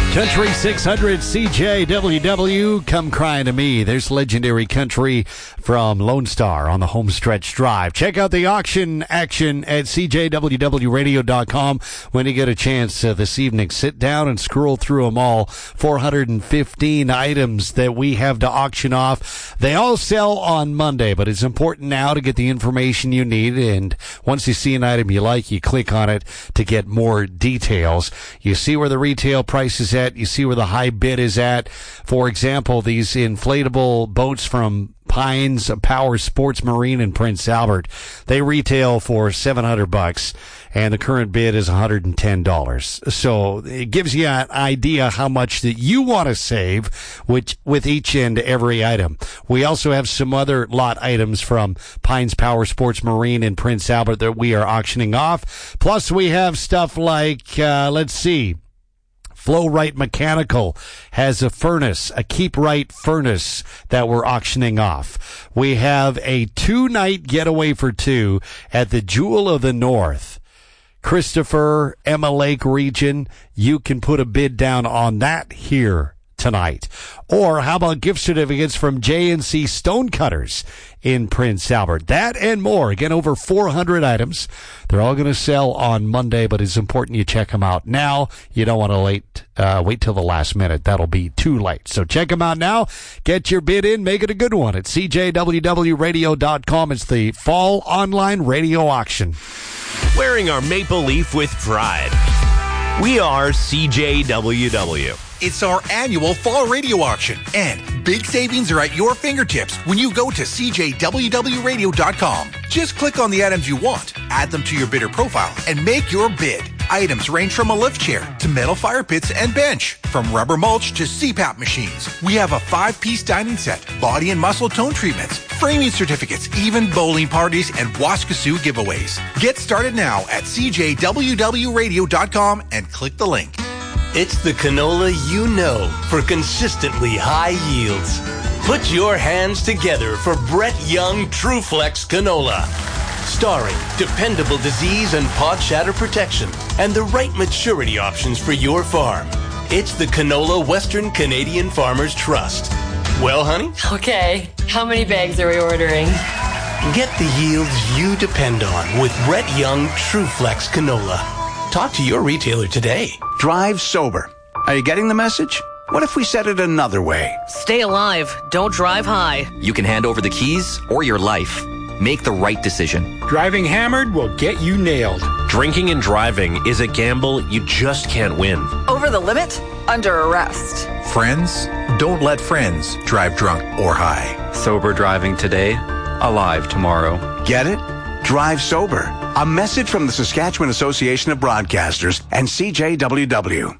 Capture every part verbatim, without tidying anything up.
Country six hundred C J W W, come crying to me. There's legendary country from Lone Star on the Homestretch Drive. Check out the auction action at C J W W radio dot com when you get a chance uh, this evening. Sit down and scroll through them all. four hundred fifteen items that we have to auction off. They all sell on Monday, but it's important now to get the information you need. And once you see an item you like, you click on it to get more details. You see where the retail price is at. You see where the high bid is at. For example, these inflatable boats from Pines Power Sports Marine in Prince Albert, they retail for seven hundred bucks, and the current bid is one hundred ten dollars. So it gives you an idea how much that you want to save which, with each and every item. We also have some other lot items from Pines Power Sports Marine in Prince Albert that we are auctioning off. Plus, we have stuff like, uh, let's see, Flow Right Mechanical has a furnace, a Keep Right furnace that we're auctioning off. We have a two-night getaway for two at the Jewel of the North, Christopher, Emma Lake region. You can put a bid down on that here tonight. Or how about gift certificates from J and C Stonecutters in Prince Albert? That and more. Again, over four hundred items. They're all going to sell on Monday, but it's important you check them out now. You don't want to late, uh, wait till the last minute. That'll be too late. So check them out now. Get your bid in. Make it a good one at C J W W radio dot com. It's the Fall Online Radio Auction. Wearing our maple leaf with pride. We are C J W W. It's our annual fall radio auction, and big savings are at your fingertips when you go to C J W W radio dot com. Just click on the items you want, add them to your bidder profile, and make your bid. Items range from a lift chair to metal fire pits and bench, from rubber mulch to C PAP machines. We have a five-piece dining set, body and muscle tone treatments, framing certificates, even bowling parties and Waskasoo giveaways. Get started now at C J W W radio dot com and click the link. It's the canola you know for consistently high yields. Put your hands together for Brett Young TrueFlex Canola. Starring dependable disease and pod shatter protection and the right maturity options for your farm. It's the canola Western Canadian Farmers Trust. Well, honey? Okay, how many bags are we ordering? Get the yields you depend on with Brett Young TrueFlex Canola. Talk to your retailer today. Drive sober. Are you getting the message? What if we said it another way? Stay alive. Don't drive high. You can hand over the keys or your life. Make the right decision. Driving hammered will get you nailed. Drinking and driving is a gamble you just can't win. Over the limit? Under arrest. Friends, don't let friends drive drunk or high. Sober driving today, alive tomorrow. Get it? Drive sober. A message from the Saskatchewan Association of Broadcasters and C J W W.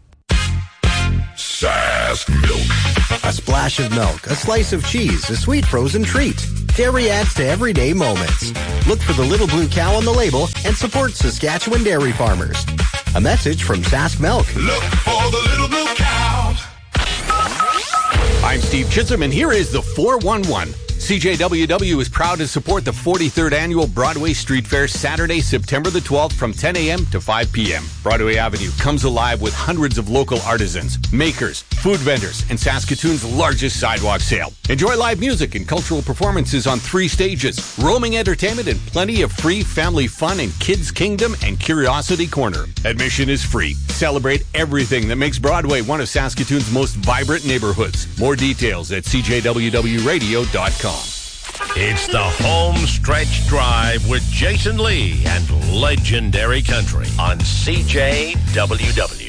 Sask Milk. A splash of milk, a slice of cheese, a sweet frozen treat. Dairy adds to everyday moments. Look for the little blue cow on the label and support Saskatchewan dairy farmers. A message from Sask Milk. Look for the little blue cow. I'm Steve Chisholm, and here is the four one one. C J W W is proud to support the forty-third Annual Broadway Street Fair Saturday, September the twelfth from ten a.m. to five p.m. Broadway Avenue comes alive with hundreds of local artisans, makers, food vendors, and Saskatoon's largest sidewalk sale. Enjoy live music and cultural performances on three stages, roaming entertainment, and plenty of free family fun in Kids Kingdom and Curiosity Corner. Admission is free. Celebrate everything that makes Broadway one of Saskatoon's most vibrant neighborhoods. More details at C J W W radio dot com. It's the Homestretch Drive with Jason Lee and Legendary Country on C J W W.